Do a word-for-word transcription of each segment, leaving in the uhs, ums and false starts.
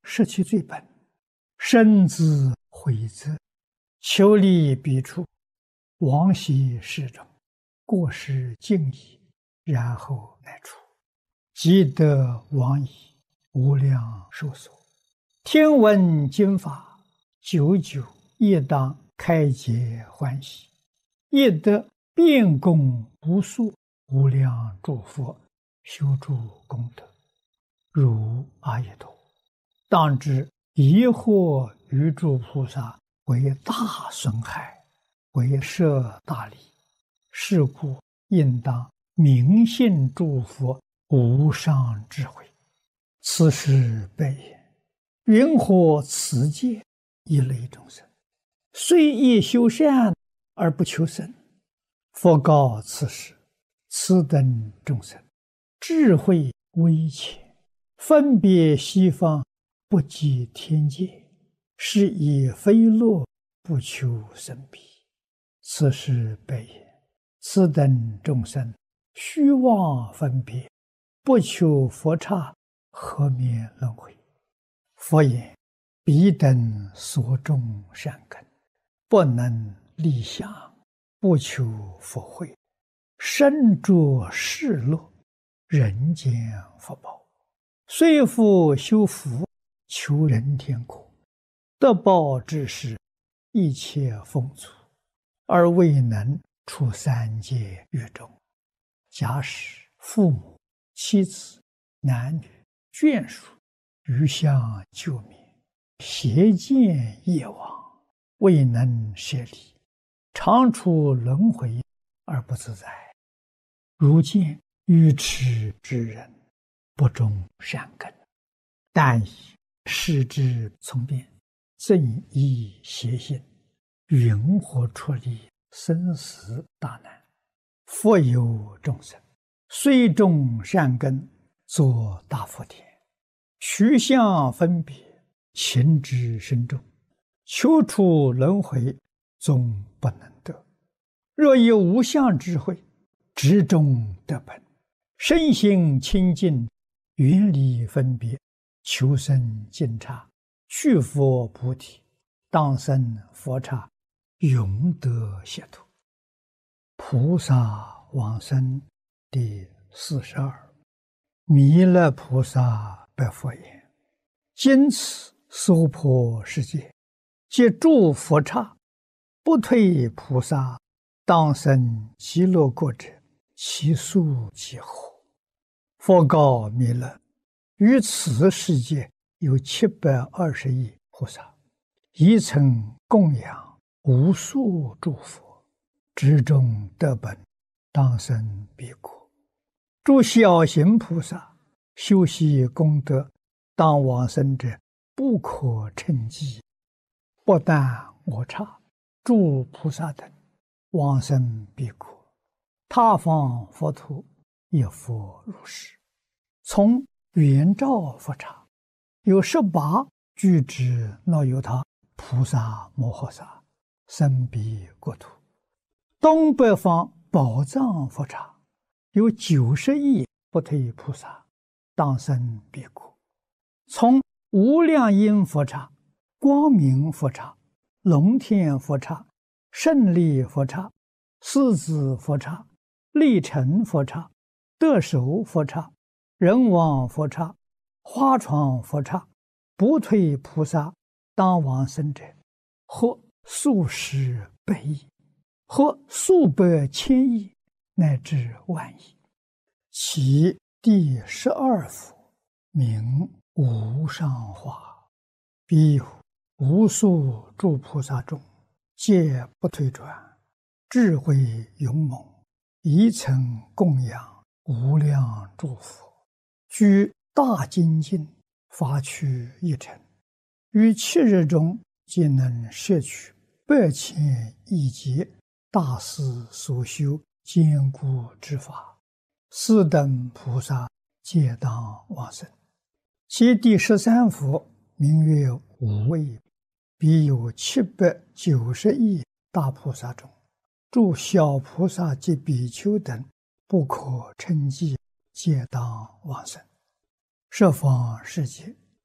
失其最本，身自悔责，求利彼处，往昔世中，过失尽矣，然后乃出，积德往矣，无量寿所。听闻经法，久久亦当开解欢喜，亦得遍供无数无量诸佛修诸功德，如阿逸多。当知疑惑于诸菩萨为大损害，为摄大利，是故应当明信诸佛无上智慧。此时悲言：云何此界一类众生，虽亦修善而不求生？佛告此时：此等众生智慧微浅，分别西方，不及天界，是以非乐不求生彼。此时悲言：此等众生虚妄分别，不求佛刹，何免轮回？佛言：彼等所种善根，不能立想，不求佛慧，身着世乐，人间福报，虽复修福，求人天国，得报之时，一切丰足，而未能出三界狱中。假使父母、妻子、男女、眷属余相救灭，邪见业往，未能舍离，常处轮回而不自在。如见愚痴之人，不种善根，但以视之从变，正依邪心，云何出离生死大难？复有众生，虽种善根，作大福田，取相分别，情之深重，求出轮回，终不能得。若有无相智慧，执中得本，身心清净，远离分别，求生净刹，去佛菩提，当生佛刹，永得解脱。菩萨往生第四十二。弥勒菩萨白佛言：今此娑婆世界，皆诸佛刹，不退菩萨，当生极乐国者，其数几何？佛告弥勒：于此世界有七百二十亿菩萨，一曾供养无数诸佛，执中得本，当生彼国。诸小行菩萨修习功德，当往生者不可称计。不但我刹，诸菩萨等往生彼国，他方佛土也复如是。从圆照佛刹，有十八具之那由他菩萨摩诃萨生彼国土。东北方宝藏佛刹，有九十亿不退菩萨，当生彼国。从无量音佛刹、光明佛刹、龙天佛刹、胜利佛刹、狮子佛刹、力成佛刹、得手佛刹、人王佛刹、花床佛刹，不退菩萨当往生者，或数十百亿，或数百千亿，乃至万亿。其第十二佛名无上化。彼有无数诸菩萨中，皆不退转，智慧勇猛，一曾供养无量诸佛，居大精进，发趣一尘，于七日中皆能摄取百千亿劫大师所修坚固之法。四等菩萨皆当往生。其第十三佛名曰无畏。彼有七百九十亿大菩萨中，诸小菩萨及比丘等不可称计，皆当往生。十方世界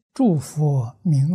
诸佛名